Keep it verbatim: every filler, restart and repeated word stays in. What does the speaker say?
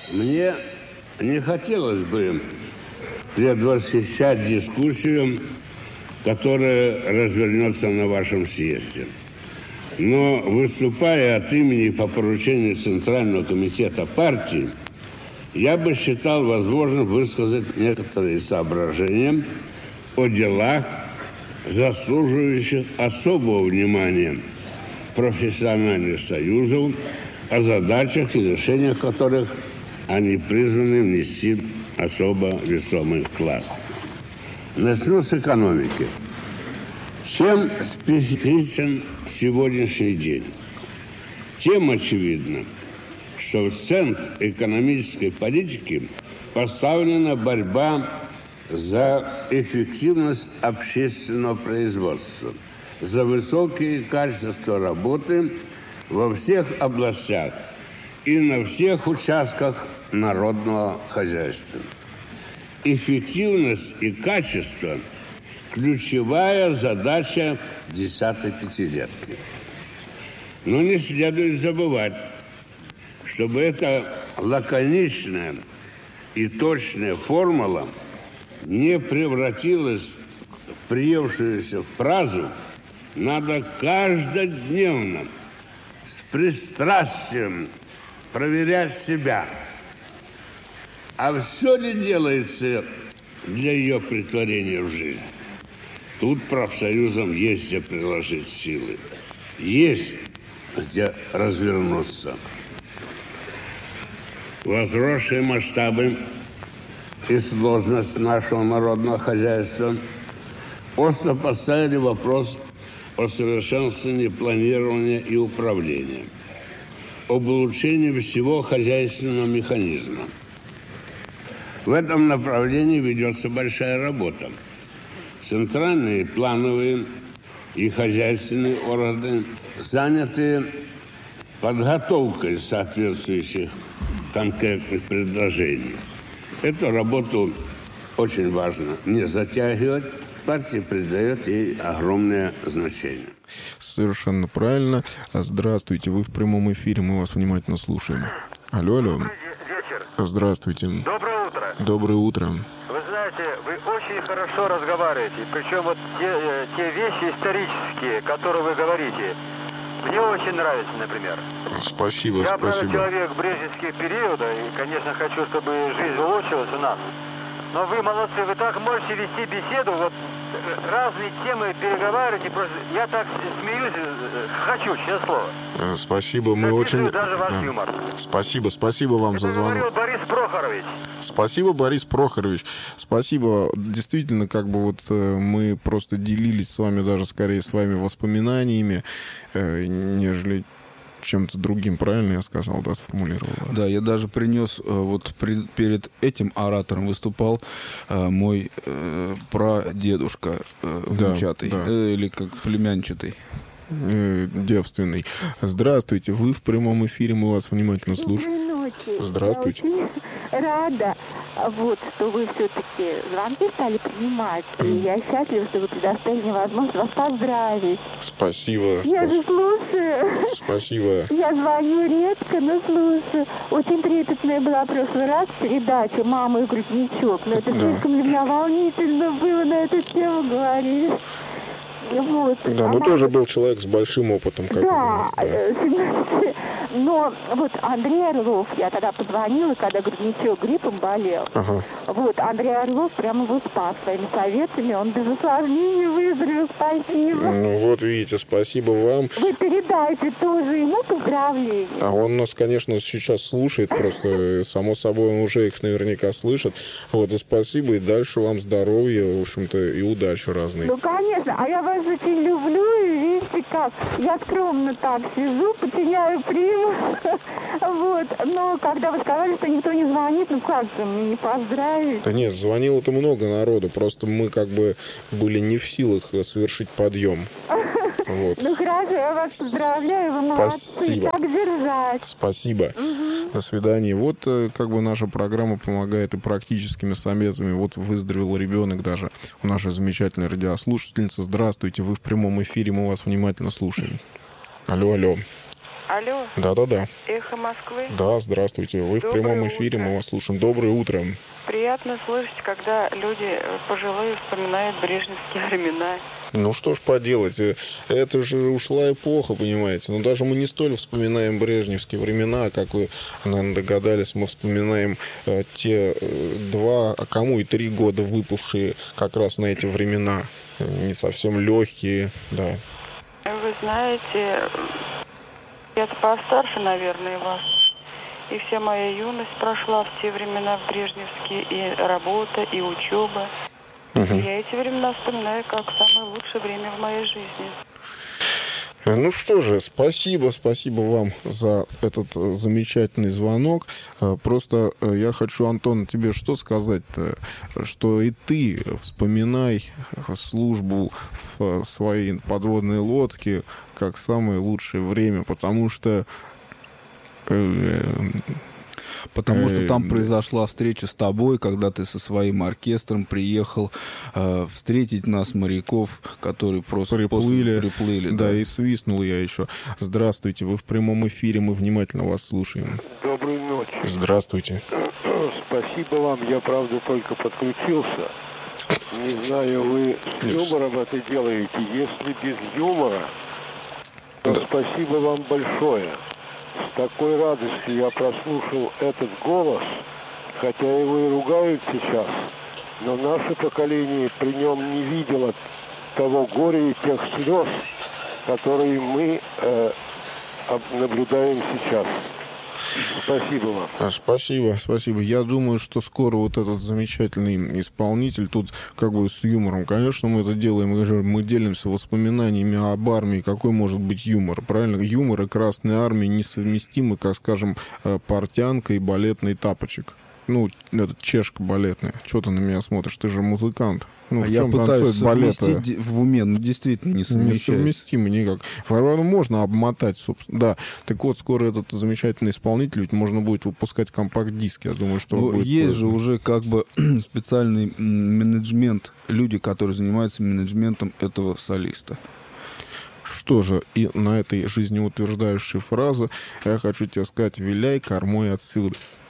Мне не хотелось бы предвосхищать дискуссию, которая развернется на вашем съезде. Но, выступая от имени по поручению Центрального комитета партии, я бы считал возможным высказать некоторые соображения о делах, заслуживающих особого внимания профессиональных союзов, о задачах и решениях которых они призваны внести особо весомый вклад. Начну с экономики. Чем специфичен сегодняшний день? Тем очевидно, что в центр экономической политики поставлена борьба за эффективность общественного производства, за высокие качества работы во всех областях и на всех участках народного хозяйства. Эффективность и качество – ключевая задача десятой пятилетки. Но не следует забывать, чтобы эта лаконичная и точная формула не превратилась в приевшуюся фразу, надо каждодневно с пристрастием проверять себя. А все ли делается для ее претворения в жизнь? Тут профсоюзам есть где приложить силы, есть где развернуться. Возросшие масштабы и сложность нашего народного хозяйства остро поставили вопрос о совершенствовании планирования и управления, об улучшении всего хозяйственного механизма. В этом направлении ведется большая работа. Центральные плановые и хозяйственные органы заняты подготовкой соответствующих конкретных предложений. Эту работу очень важно не затягивать. Партия придает ей огромное значение. Совершенно правильно. Здравствуйте, вы в прямом эфире, мы вас внимательно слушаем. Алло, алло. Добрый вечер. Здравствуйте. Доброе утро. Доброе утро. Вы знаете, вы очень хорошо разговариваете. Причем вот те, те вещи исторические, которые вы говорите, мне очень нравятся, например. Спасибо, Я, спасибо. правда, человек брежневских периода, и, конечно, хочу, чтобы жизнь улучшилась у нас. Но вы молодцы, вы так можете вести беседу, вот разные темы переговариваете, просто я так смеюсь, хочу, честное слово. Спасибо, мы Записываю очень... даже ваш Да. юмор. Спасибо, спасибо вам Это за звонок. говорил Борис Прохорович. Спасибо, Борис Прохорович. Спасибо. Действительно, как бы вот э, мы просто делились с вами даже скорее своими воспоминаниями, э, нежели чем-то другим, правильно я сказал, да, сформулировал? Да, я даже принес, вот при, перед этим оратором выступал э, мой э, прадедушка э, внучатый, да. э, или как племянчатый. Э, девственный. Здравствуйте, вы в прямом эфире, мы вас внимательно слушаем. Доброй ночи. Здравствуйте. Я очень рада, вот, что вы все-таки звонки стали принимать. И я счастлива, что вы предоставили мне возможность вас поздравить. Спасибо. Я спа- же слушаю. Спасибо. Я звоню редко, но слушаю. Очень трепетная была в прошлый раз передача «Мама и грудничок». Но это Да. слишком для меня волнительно было на эту тему говорить. Вот. Да, ну Она- тоже был человек с большим опытом, как Да, бы, да. э, согласен. Но вот Андрей Орлов, я тогда позвонила, когда грудничок гриппом болел. Ага. Вот, Андрей Орлов прямо его спас своими советами, он без осложнений выздоровел, спасибо. Ну вот видите, спасибо вам. Вы передайте тоже ему поздравления. А он нас, конечно, сейчас слушает, просто, э, само собой, он уже их наверняка слышит. Вот, и спасибо, и дальше вам здоровья, в общем-то, и удачи разной. Ну, конечно, а я вас очень люблю, и видите как, я скромно так сижу, подчиняю приму, вот, но когда вы сказали, что никто не звонит, ну как же мне не поздравить? Да нет, звонило-то много народу, просто мы как бы были не в силах э, совершить подъем. Вот. Ну хорошо, я вас поздравляю, вы молодцы, Спасибо. так держать. Спасибо. До свидания. Вот э, как бы наша программа помогает и практическими советами. Вот выздоровел ребенок даже у нашей замечательной радиослушательницы. Здравствуйте, вы в прямом эфире, мы вас внимательно слушаем. Алло, алло. Алло. Да-да-да. Эхо Москвы. Да, здравствуйте. Вы Доброе в прямом эфире, утро. мы вас слушаем. Доброе утро. Приятно слышать, когда люди пожилые вспоминают брежневские времена. Ну что ж поделать, это же ушла эпоха, понимаете. Но даже мы не столь вспоминаем брежневские времена, как вы, наверное, догадались, мы вспоминаем э, те э, два, а кому и три года выпавшие как раз на эти времена. Не совсем легкие, да. Вы знаете, я-то постарше, наверное, вас. И вся моя юность прошла в те времена в брежневские, и работа, и учеба. Угу. Я эти времена вспоминаю как самое лучшее время в моей жизни. Ну что же, спасибо, спасибо вам за этот замечательный звонок. Просто я хочу, Антон, тебе что сказать-то, что и ты вспоминай службу в своей подводной лодке как самое лучшее время, потому что... Потому что там произошла встреча с тобой, когда ты со своим оркестром приехал э, встретить нас, моряков, которые просто приплыли. приплыли. Да, да, и свистнул я еще. Здравствуйте, вы в прямом эфире, мы внимательно вас слушаем. Доброй ночи. Здравствуйте. Спасибо вам, я, правда, только подключился. Не знаю, вы с юмором это делаете. Если без юмора, то да. Спасибо вам большое. С такой радостью я прослушал этот голос, хотя его и ругают сейчас, но наше поколение при нем не видело того горя и тех слез, которые мы э, наблюдаем сейчас. Спасибо вам. Спасибо, спасибо. Я думаю, что скоро вот этот замечательный исполнитель тут как бы с юмором. Конечно, мы это делаем, мы, же, мы делимся воспоминаниями об армии. Какой может быть юмор? Правильно? Юмор и Красной Армии несовместимы, как, скажем, портянка и балетный тапочек. Ну, этот чешка балетная. Что ты на меня смотришь? Ты же музыкант. Ну, а в я чем пытаюсь совместить балета? В уме, ну, действительно не совмещается. Несовместимо никак. Ну, можно обмотать, собственно. Да. Так вот, скоро этот замечательный исполнитель, ведь можно будет выпускать компакт-диски. Я думаю, что... Ну, будет... есть же уже как бы специальный менеджмент, люди, которые занимаются менеджментом этого солиста. Что же, и на этой жизнеутверждающей фразе я хочу тебе сказать: виляй кормой отсюда.